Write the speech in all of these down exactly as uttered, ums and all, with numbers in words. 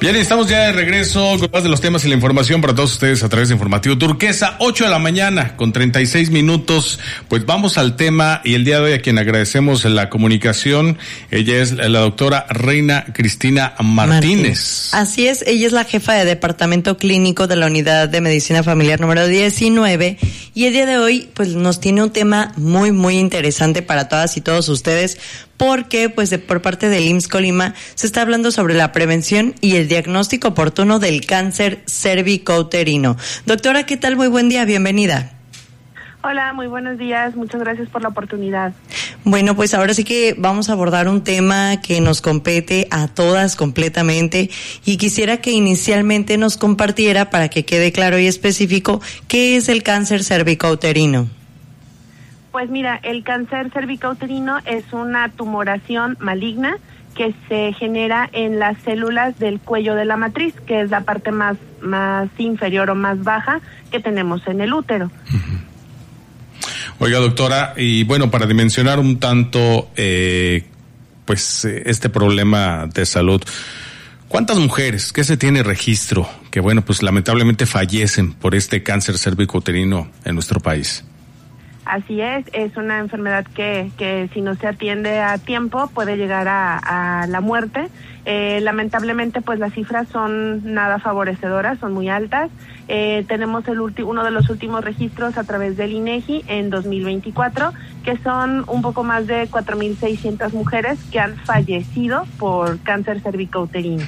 Bien, estamos ya de regreso con más de los temas y la información para todos ustedes a través de Informativo Turquesa, ocho de la mañana con treinta y seis minutos. Pues vamos al tema y el día de hoy a quien agradecemos la comunicación, ella es la doctora Reina Cristina Martínez. Martín. Así es, ella es la jefa de Departamento Clínico de la Unidad de Medicina Familiar número diecinueve y el día de hoy pues nos tiene un tema muy muy interesante para todas y todos ustedes, porque pues de, por parte del I M S S Colima se está hablando sobre la prevención y el diagnóstico oportuno del cáncer cervicouterino. Doctora, ¿qué tal? Muy buen día, bienvenida. Hola, muy buenos días, muchas gracias por la oportunidad. Bueno, pues ahora sí que vamos a abordar un tema que nos compete a todas completamente y quisiera que inicialmente nos compartiera, para que quede claro y específico, ¿qué es el cáncer cervicouterino? Pues mira, el cáncer cervicouterino es una tumoración maligna que se genera en las células del cuello de la matriz, que es la parte más, más inferior o más baja que tenemos en el útero. Oiga, doctora, y bueno, para dimensionar un tanto eh, pues este problema de salud, ¿cuántas mujeres, qué se tiene registro, que bueno, pues lamentablemente fallecen por este cáncer cervicouterino en nuestro país? Así es, es una enfermedad que, que si no se atiende a tiempo puede llegar a, a la muerte. Eh, lamentablemente pues las cifras son nada favorecedoras, son muy altas. Eh, tenemos el ulti- uno de los últimos registros a través del INEGI en dos mil veinticuatro, que son un poco más de cuatro mil seiscientas mujeres que han fallecido por cáncer cervicouterino.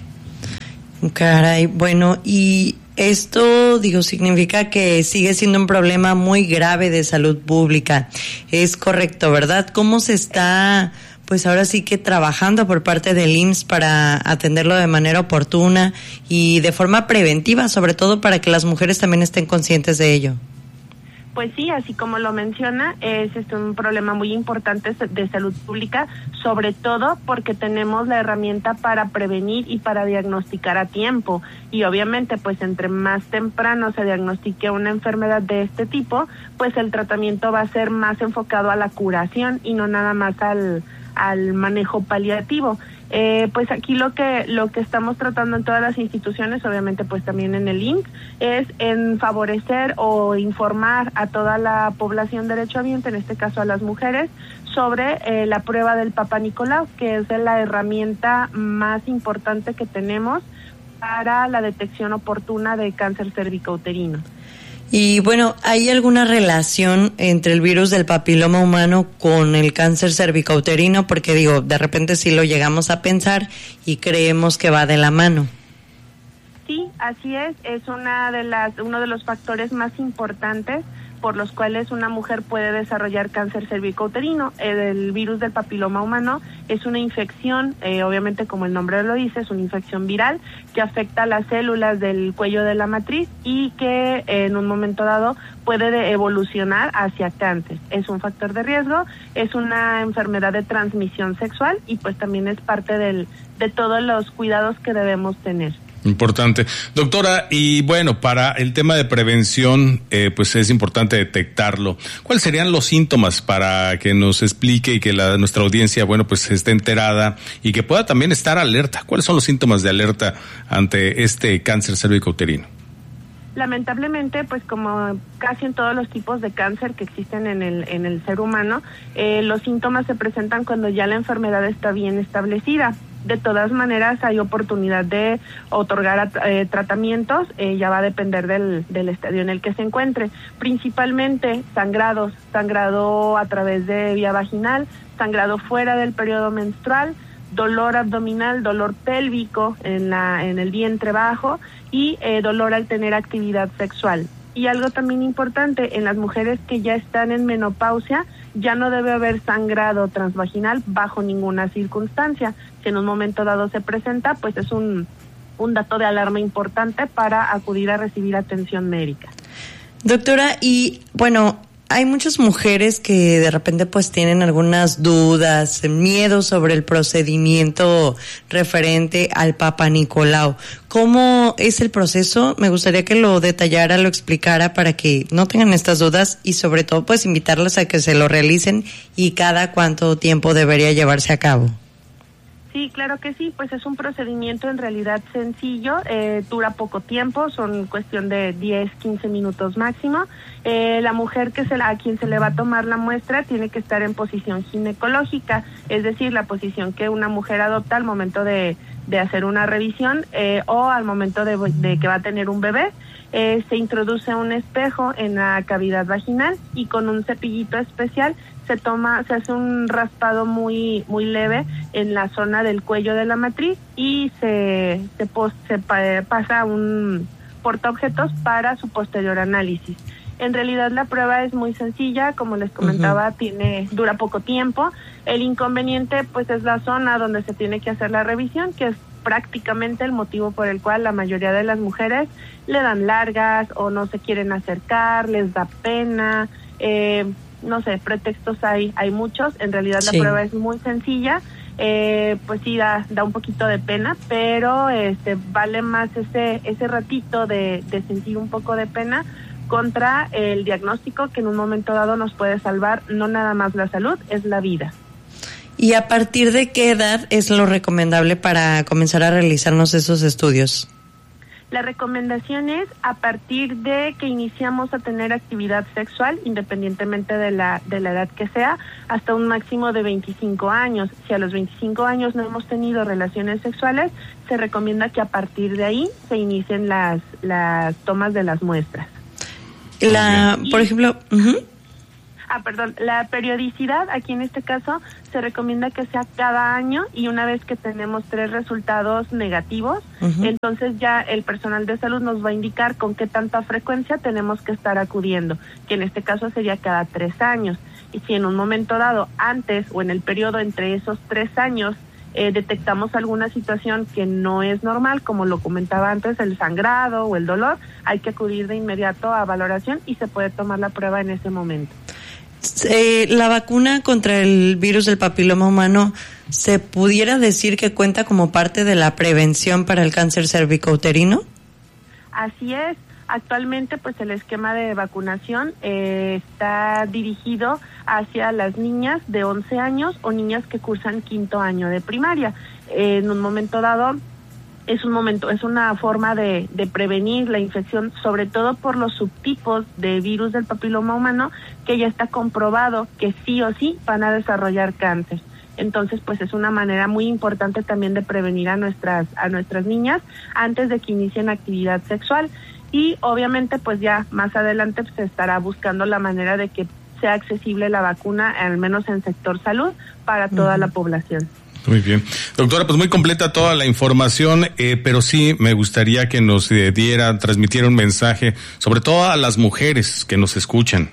Caray, bueno, y esto, digo, significa que sigue siendo un problema muy grave de salud pública. Es correcto, ¿verdad? ¿Cómo se está, pues ahora sí que trabajando por parte del I M S S para atenderlo de manera oportuna y de forma preventiva, sobre todo para que las mujeres también estén conscientes de ello? Pues sí, así como lo menciona, es este un problema muy importante de salud pública, sobre todo porque tenemos la herramienta para prevenir y para diagnosticar a tiempo. Y obviamente, pues entre más temprano se diagnostique una enfermedad de este tipo, pues el tratamiento va a ser más enfocado a la curación y no nada más al, al manejo paliativo. Eh, pues aquí lo que lo que estamos tratando en todas las instituciones, obviamente pues también en el I M S S, es en favorecer o informar a toda la población derechohabiente, en este caso a las mujeres, sobre eh, la prueba del Papa Nicolau, que es la herramienta más importante que tenemos para la detección oportuna de cáncer cervicouterino. Y bueno, ¿hay alguna relación entre el virus del papiloma humano con el cáncer cervicouterino? Porque digo, de repente sí lo llegamos a pensar y creemos que va de la mano. Sí, así es, es una de las uno de los factores más importantes por los cuales una mujer puede desarrollar cáncer cervicouterino. El virus del papiloma humano es una infección, eh, obviamente como el nombre lo dice, es una infección viral que afecta a las células del cuello de la matriz y que eh, en un momento dado puede evolucionar hacia cáncer. Es un factor de riesgo, es una enfermedad de transmisión sexual y pues también es parte del, de todos los cuidados que debemos tener. Importante. Doctora, y bueno, para el tema de prevención, eh, pues es importante detectarlo. ¿Cuáles serían los síntomas para que nos explique y que la, nuestra audiencia, bueno, pues esté enterada y que pueda también estar alerta? ¿Cuáles son los síntomas de alerta ante este cáncer cervicouterino? Lamentablemente, pues como casi en todos los tipos de cáncer que existen en el en el ser humano, eh, los síntomas se presentan cuando ya la enfermedad está bien establecida. De todas maneras, hay oportunidad de otorgar eh, tratamientos, eh, ya va a depender del, del estadio en el que se encuentre. Principalmente sangrados, sangrado a través de vía vaginal, sangrado fuera del periodo menstrual, dolor abdominal, dolor pélvico en la en el vientre bajo y eh, dolor al tener actividad sexual. Y algo también importante, en las mujeres que ya están en menopausia, ya no debe haber sangrado transvaginal bajo ninguna circunstancia. Si en un momento dado se presenta, pues es un, un dato de alarma importante para acudir a recibir atención médica. Doctora, y bueno, hay muchas mujeres que de repente pues tienen algunas dudas, miedo sobre el procedimiento referente al Papa Nicolau. ¿Cómo es el proceso? Me gustaría que lo detallara, lo explicara para que no tengan estas dudas y sobre todo pues invitarlas a que se lo realicen y cada cuánto tiempo debería llevarse a cabo. Sí, claro que sí, pues es un procedimiento en realidad sencillo, eh, dura poco tiempo, son cuestión de diez, quince minutos máximo. Eh, la mujer que se la, a quien se le va a tomar la muestra tiene que estar en posición ginecológica, es decir, la posición que una mujer adopta al momento de, de hacer una revisión eh, o al momento de, de que va a tener un bebé. Eh, se introduce un espejo en la cavidad vaginal y con un cepillito especial se toma, se hace un raspado muy muy leve en la zona del cuello de la matriz y se se, pos, se pa, pasa un portaobjetos para su posterior análisis. En realidad la prueba es muy sencilla, como les comentaba, uh-huh. tiene dura poco tiempo. El inconveniente pues es la zona donde se tiene que hacer la revisión, que es prácticamente el motivo por el cual la mayoría de las mujeres le dan largas o no se quieren acercar, les da pena, eh, no sé, pretextos hay hay muchos. En realidad sí. La prueba es muy sencilla, eh, pues sí da da un poquito de pena, pero este vale más ese ese ratito de, de sentir un poco de pena contra el diagnóstico que en un momento dado nos puede salvar no nada más la salud, es la vida. ¿Y a partir de qué edad es lo recomendable para comenzar a realizarnos esos estudios? La recomendación es a partir de que iniciamos a tener actividad sexual, independientemente de la de la edad que sea, hasta un máximo de veinticinco años. Si a los veinticinco años no hemos tenido relaciones sexuales, se recomienda que a partir de ahí se inicien las las tomas de las muestras. La, por ejemplo, uh-huh. Ah, perdón, la periodicidad aquí en este caso se recomienda que sea cada año y una vez que tenemos tres resultados negativos, uh-huh. entonces ya el personal de salud nos va a indicar con qué tanta frecuencia tenemos que estar acudiendo, que en este caso sería cada tres años. Y si en un momento dado, antes o en el periodo entre esos tres años, eh, detectamos alguna situación que no es normal, como lo comentaba antes, el sangrado o el dolor, hay que acudir de inmediato a valoración y se puede tomar la prueba en ese momento. Eh, la vacuna contra el virus del papiloma humano, ¿se pudiera decir que cuenta como parte de la prevención para el cáncer cervicouterino? Así es. Actualmente, pues el esquema de vacunación eh, está dirigido hacia las niñas de once años o niñas que cursan quinto año de primaria. Eh, en un momento dado, es un momento, es una forma de, de prevenir la infección, sobre todo por los subtipos de virus del papiloma humano, que ya está comprobado que sí o sí van a desarrollar cáncer. Entonces, pues es una manera muy importante también de prevenir a nuestras a nuestras niñas antes de que inicien actividad sexual. Y obviamente, pues ya más adelante pues, se estará buscando la manera de que sea accesible la vacuna, al menos en sector salud, para toda uh-huh. la población. Muy bien. Doctora, pues muy completa toda la información, eh, pero sí me gustaría que nos eh, diera, transmitiera un mensaje, sobre todo a las mujeres que nos escuchan.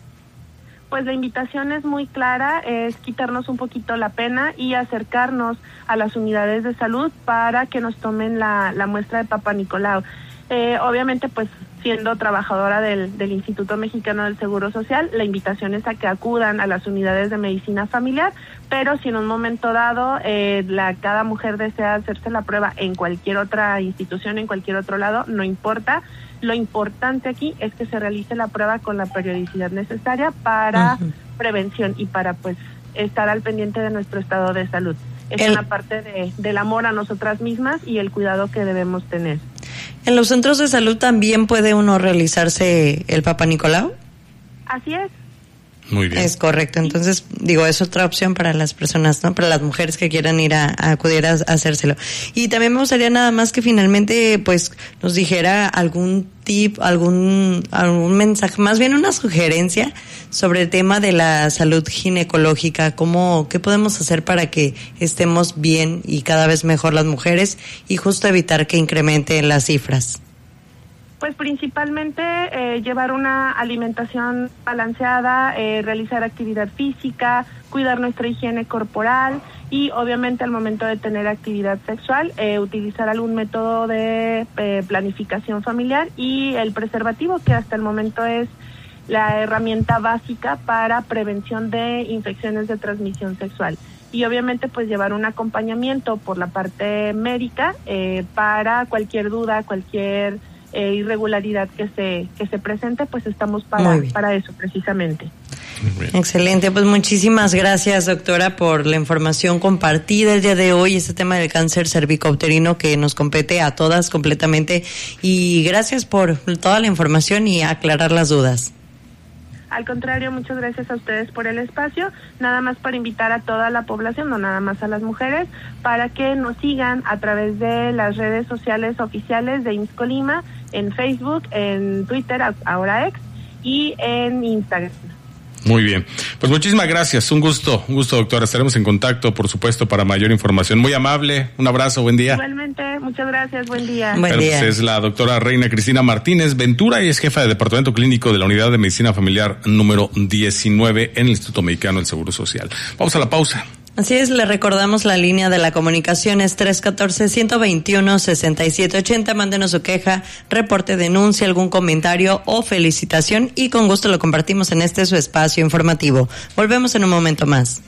Pues la invitación es muy clara, es quitarnos un poquito la pena y acercarnos a las unidades de salud para que nos tomen la, la muestra de Papa Nicolau. Eh, obviamente, pues siendo trabajadora del, del Instituto Mexicano del Seguro Social, la invitación es a que acudan a las unidades de medicina familiar, pero si en un momento dado eh, la cada mujer desea hacerse la prueba en cualquier otra institución, en cualquier otro lado, no importa. Lo importante aquí es que se realice la prueba con la periodicidad necesaria para uh-huh. prevención y para pues estar al pendiente de nuestro estado de salud. Es el... una parte de, del amor a nosotras mismas y el cuidado que debemos tener. ¿En los centros de salud también puede uno realizarse el Papa Nicolau? Así es. Muy bien. Es correcto. Entonces, digo, es otra opción para las personas, ¿no? Para las mujeres que quieran ir a, a acudir a, a hacérselo. Y también me gustaría nada más que finalmente, pues, nos dijera algún tip, algún, algún mensaje, más bien una sugerencia sobre el tema de la salud ginecológica. ¿Cómo, qué podemos hacer para que estemos bien y cada vez mejor las mujeres y justo evitar que incrementen las cifras? Pues principalmente eh, llevar una alimentación balanceada, eh, realizar actividad física, cuidar nuestra higiene corporal y obviamente al momento de tener actividad sexual, eh, utilizar algún método de eh, planificación familiar y el preservativo, que hasta el momento es la herramienta básica para prevención de infecciones de transmisión sexual. Y obviamente pues llevar un acompañamiento por la parte médica eh, para cualquier duda, cualquier Eh, irregularidad que se que se presente, pues estamos para para eso precisamente. Excelente, pues muchísimas gracias, doctora, por la información compartida el día de hoy, este tema del cáncer cervicouterino que nos compete a todas completamente, y gracias por toda la información y aclarar las dudas. Al contrario, muchas gracias a ustedes por el espacio, nada más para invitar a toda la población, no nada más a las mujeres, para que nos sigan a través de las redes sociales oficiales de IMSS Colima, en Facebook, en Twitter, ahora X, y en Instagram. Muy bien, pues muchísimas gracias, un gusto, un gusto, doctora, estaremos en contacto, por supuesto, para mayor información. Muy amable, un abrazo, buen día. Igualmente, muchas gracias, buen día. Buen Pero, día. pues, es la doctora Reina Cristina Martínez Ventura y es jefa de Departamento Clínico de la Unidad de Medicina Familiar número diecinueve en el Instituto Mexicano del Seguro Social. Vamos a la pausa. Así es, le recordamos la línea de la comunicación es tres uno cuatro, uno dos uno, seis siete ocho cero. Mándenos su queja, reporte, denuncia, algún comentario o felicitación y con gusto lo compartimos en este su espacio informativo. Volvemos en un momento más.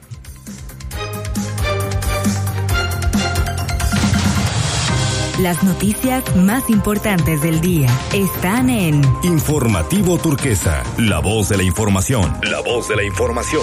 Las noticias más importantes del día están en Informativo Turquesa, la voz de la información. La voz de la información.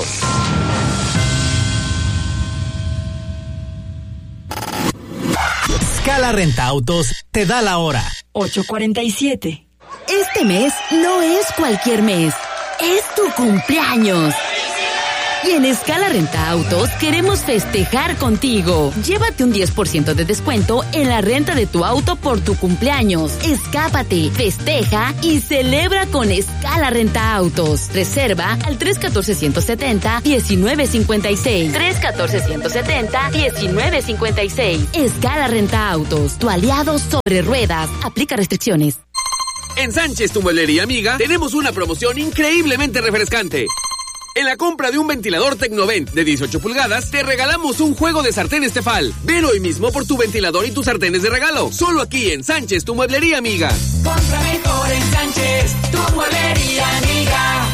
Scala Renta Autos te da la hora. ocho cuarenta y siete. Este mes no es cualquier mes, es tu cumpleaños. Y en Scala Renta Autos queremos festejar contigo. Llévate un diez por ciento de descuento en la renta de tu auto por tu cumpleaños. Escápate, festeja y celebra con Scala Renta Autos. Reserva al tres uno cuatro, uno siete cero, uno nueve cinco seis. tres uno cuatro, uno siete cero, uno nueve cinco seis. Scala Renta Autos, tu aliado sobre ruedas. Aplica restricciones. En Sánchez, tu mueblería amiga, tenemos una promoción increíblemente refrescante. En la compra de un ventilador Tecnovent de dieciocho pulgadas, te regalamos un juego de sartenes Tefal. Ven hoy mismo por tu ventilador y tus sartenes de regalo. Solo aquí en Sánchez, tu mueblería amiga. Compra mejor en Sánchez, tu mueblería amiga.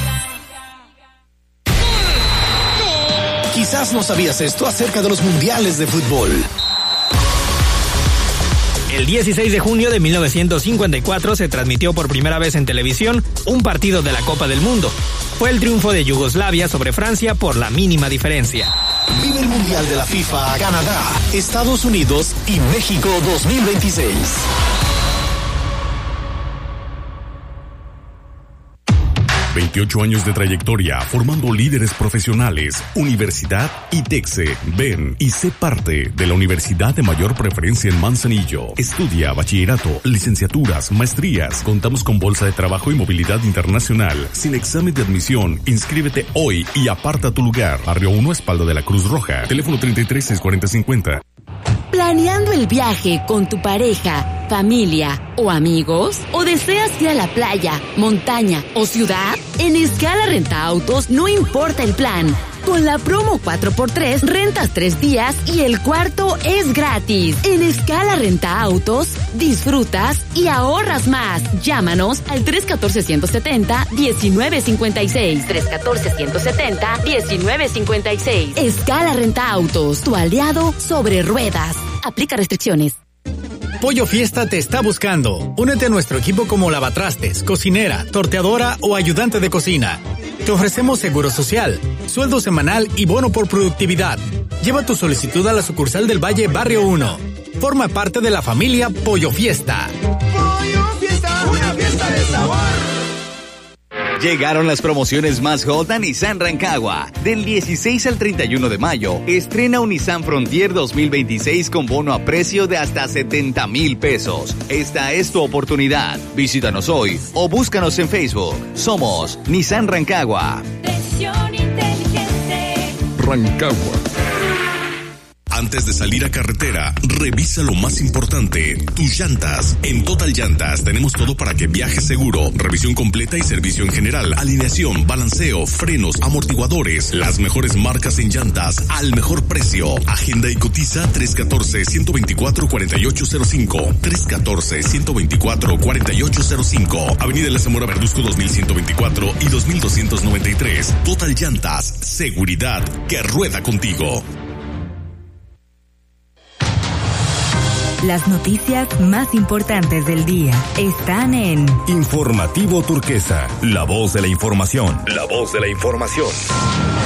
Quizás no sabías esto acerca de los mundiales de fútbol. El dieciséis de junio de mil novecientos cincuenta y cuatro se transmitió por primera vez en televisión un partido de la Copa del Mundo. Fue el triunfo de Yugoslavia sobre Francia por la mínima diferencia. Vive el Mundial de la FIFA, Canadá, Estados Unidos y México dos mil veintiséis. veintiocho años de trayectoria formando líderes profesionales. Universidad ITEXE. Ven y sé parte de la universidad de mayor preferencia en Manzanillo. Estudia bachillerato, licenciaturas, maestrías. Contamos con bolsa de trabajo y movilidad internacional. Sin examen de admisión, inscríbete hoy y aparta tu lugar. Barrio uno, espalda de la Cruz Roja. Teléfono treinta y tres, seiscientos cuarenta, cincuenta. ¿Planeando el viaje con tu pareja, familia o amigos? ¿O deseas ir a la playa, montaña o ciudad? En Scala Renta Autos no importa el plan. Con la promo cuatro por tres, rentas tres días y el cuarto es gratis. En Scala Renta Autos, disfrutas y ahorras más. Llámanos al tres uno cuatro, uno siete cero, uno nueve cinco seis. tres uno cuatro, uno siete cero, uno nueve cinco seis. Scala Renta Autos, tu aliado sobre ruedas. Aplica restricciones. Pollo Fiesta te está buscando. Únete a nuestro equipo como lavatrastes, cocinera, torteadora o ayudante de cocina. Te ofrecemos seguro social, sueldo semanal y bono por productividad. Lleva tu solicitud a la sucursal del Valle Barrio uno. Forma parte de la familia Pollo Fiesta. Pollo Fiesta, una fiesta de sabor. Llegaron las promociones más hot a Nissan Rancagua. Del dieciséis al treinta y uno de mayo, estrena un Nissan Frontier dos mil veintiséis con bono a precio de hasta setenta mil pesos. Esta es tu oportunidad. Visítanos hoy o búscanos en Facebook. Somos Nissan Rancagua. Decisión inteligente. Rancagua. Antes de salir a carretera, revisa lo más importante, tus llantas. En Total Llantas tenemos todo para que viajes seguro. Revisión completa y servicio en general. Alineación, balanceo, frenos, amortiguadores. Las mejores marcas en llantas al mejor precio. Agenda y cotiza tres uno cuatro, uno dos cuatro, cuatro ocho cero cinco. tres uno cuatro, uno dos cuatro, cuatro ocho cero cinco. Avenida de la Zamora Verduzco dos mil ciento veinticuatro y dos mil doscientos noventa y tres. Total Llantas, seguridad que rueda contigo. Las noticias más importantes del día están en Informativo Turquesa, la voz de la información. La voz de la información.